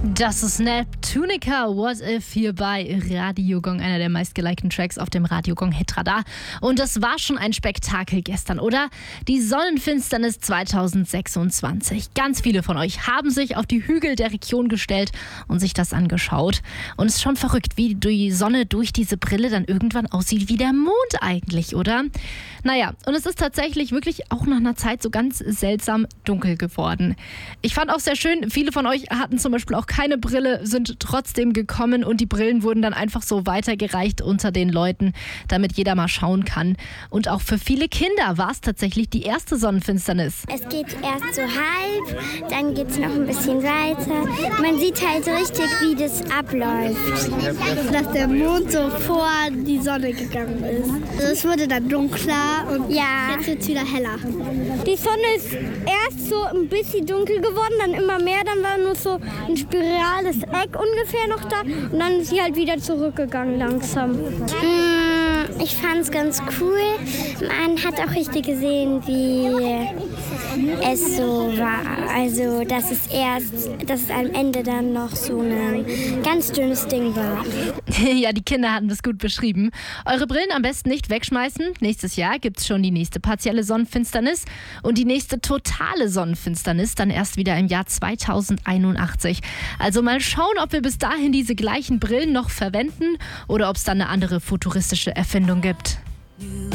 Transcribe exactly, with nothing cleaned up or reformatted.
Das ist Neptunica, What If, hier bei Radio Gong, einer der meistgelikten Tracks auf dem Radio Gong Hitradar. Und das war schon ein Spektakel gestern, oder? Die Sonnenfinsternis zwanzig sechsundzwanzig. Ganz viele von euch haben sich auf die Hügel der Region gestellt und sich das angeschaut. Und es ist schon verrückt, wie die Sonne durch diese Brille dann irgendwann aussieht wie der Mond eigentlich, oder? Naja, und es ist tatsächlich wirklich auch nach einer Zeit so ganz seltsam dunkel geworden. Ich fand auch sehr schön, viele von euch hatten zum Beispiel auch keine Brille, sind trotzdem gekommen und die Brillen wurden dann einfach so weitergereicht unter den Leuten, damit jeder mal schauen kann. Und auch für viele Kinder war es tatsächlich die erste Sonnenfinsternis. Es geht erst so halb, dann geht es noch ein bisschen weiter. Man sieht halt so richtig, wie das abläuft. Dass der Mond so vor die Sonne gegangen ist. Also es wurde dann dunkler und Ja. jetzt wird es wieder heller. Die Sonne ist erst so ein bisschen dunkel geworden, dann immer mehr, dann war nur so ein spirales Eck ungefähr noch da und dann ist sie halt wieder zurückgegangen langsam. Mm, Ich fand's ganz cool. Man hat auch richtig gesehen, wie es so war. Also, dass es erst, dass es am Ende dann noch so ein ganz dünnes Ding war. Ja, die Kinder hatten das gut beschrieben. Eure Brillen am besten nicht wegschmeißen. Nächstes Jahr gibt es schon die nächste partielle Sonnenfinsternis und die nächste totale Sonnenfinsternis dann erst wieder im Jahr zweitausendeinundachtzig. Also mal schauen, ob wir bis dahin diese gleichen Brillen noch verwenden oder ob es dann eine andere futuristische Erfindung gibt.